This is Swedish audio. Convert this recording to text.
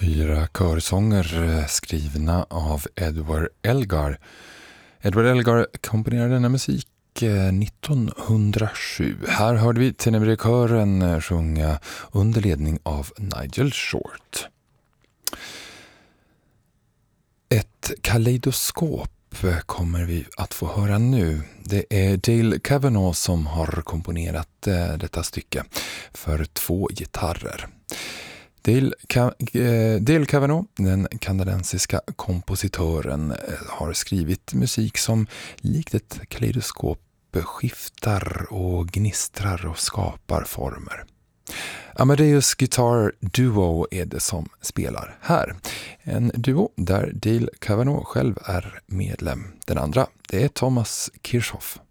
4 körsånger skrivna av Edward Elgar. Edward Elgar komponerade denna musik 1907. Här hörde vi Tenebrae-kören sjunga under ledning av Nigel Short. Ett kaleidoskop kommer vi att få höra nu. Det är Dale Cavanaugh som har komponerat detta stycke för 2 gitarrer. Dale Cavanaugh, den kanadensiska kompositören, har skrivit musik som likt ett kaleidoskop skiftar och gnistrar och skapar former. Amadeus Guitar Duo är det som spelar här. En duo där Dale Cavanaugh själv är medlem. Den andra, det är Thomas Kirchhoff.